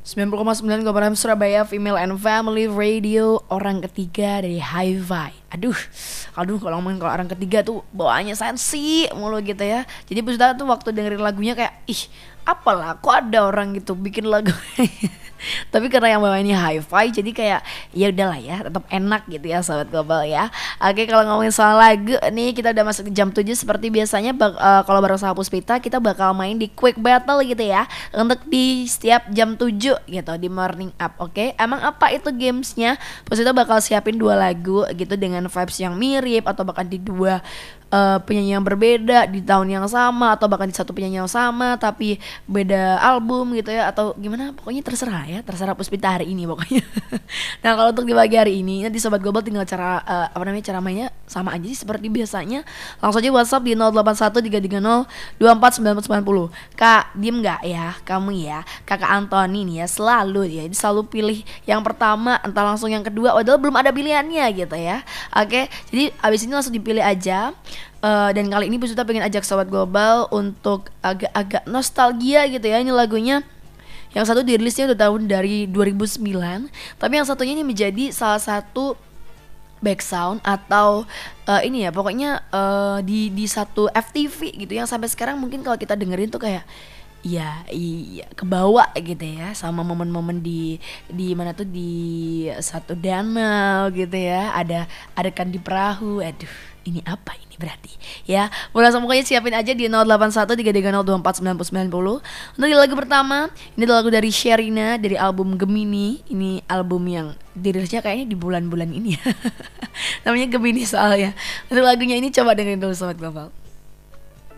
90,9 Gomram Surabaya Female and Family Radio, orang ketiga dari Hi-Fi. Aduh kalau ngomongin kalau orang ketiga tuh bawaannya sensi mulu gitu ya. Jadi Bu Suta tuh waktu dengerin lagunya kayak apalah kok ada orang gitu bikin lagu. Tapi karena yang bawaannya Hi-Fi jadi kayak ya udahlah ya, tetap enak gitu ya Sobat Global ya. Oke, kalau ngomongin soal lagu nih, kita udah masuk di jam 7 seperti biasanya. Kalau bareng sama Puspita kita bakal main di quick battle gitu ya, untuk di setiap jam 7 gitu di morning up. Oke, emang apa itu gamesnya? Puspita bakal siapin 2 lagu gitu dengan vibes yang mirip, atau bahkan di 2 penyanyi yang berbeda di tahun yang sama, atau bahkan di satu penyanyi yang sama tapi beda album gitu ya, atau gimana, pokoknya terserah ya, terserah Puspita hari ini pokoknya. Nah, kalau untuk di pagi hari ini nanti Sobat Global tinggal cara cara mainnya sama aja sih seperti biasanya. Langsung aja WhatsApp di 081330249090. Kak, diem nggak ya kamu ya? Kakak Antoni nih ya, selalu pilih yang pertama entah langsung yang kedua, padahal belum ada pilihannya gitu ya. Oke, jadi abis ini langsung dipilih aja. Dan kali ini Bu Suta pengen ajak Sobat Global untuk agak-agak nostalgia gitu ya. Ini lagunya yang satu dirilisnya udah tahun dari 2009, tapi yang satunya ini menjadi salah satu back sound atau ini ya pokoknya di satu FTV gitu yang sampai sekarang mungkin kalau kita dengerin tuh kayak iya kebawa gitu ya, sama momen-momen di mana tuh, di satu danau gitu ya, ada adegan di perahu. Aduh, ini apa ini berarti ya. Mulai langsung pokoknya siapin aja di 081330249090. Untuk di lagu pertama, ini adalah lagu dari Sherina dari album Gemini. Ini album yang dirilisnya kayaknya di bulan-bulan ini ya. Namanya Gemini soalnya. Untuk lagunya ini coba dengerin dulu Sobat Global.